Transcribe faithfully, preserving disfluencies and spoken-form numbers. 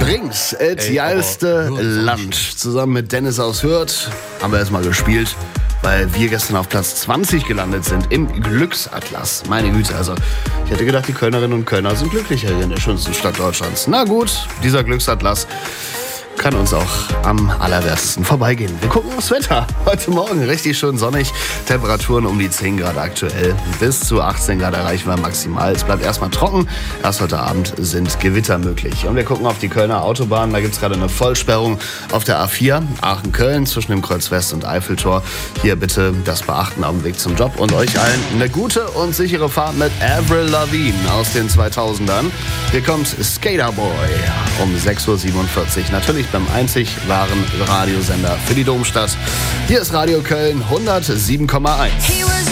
Rings, et geilste Land. Zusammen mit Dennis aus Hürth haben wir erstmal gespielt, weil wir gestern auf Platz zwanzig gelandet sind im Glücksatlas. Meine Güte, also ich hätte gedacht, die Kölnerinnen und Kölner sind glücklicher hier in der schönsten Stadt Deutschlands. Na gut, dieser Glücksatlas kann uns auch am allerbesten vorbeigehen. Wir gucken aufs Wetter. Heute Morgen richtig schön sonnig. Temperaturen um die zehn Grad aktuell. Bis zu achtzehn Grad erreichen wir maximal. Es bleibt erstmal trocken. Erst heute Abend sind Gewitter möglich. Und wir gucken auf die Kölner Autobahn. Da gibt es gerade eine Vollsperrung auf der A vier. Aachen-Köln zwischen dem Kreuz West und Eiffeltor. Hier bitte das beachten auf dem Weg zum Job. Und euch allen eine gute und sichere Fahrt mit Avril Lavigne aus den zweitausendern. Hier kommt Skaterboy um sechs Uhr siebenundvierzig. Natürlich beim einzig wahren Radiosender für die Domstadt. Hier ist Radio Köln hundertsieben Komma eins.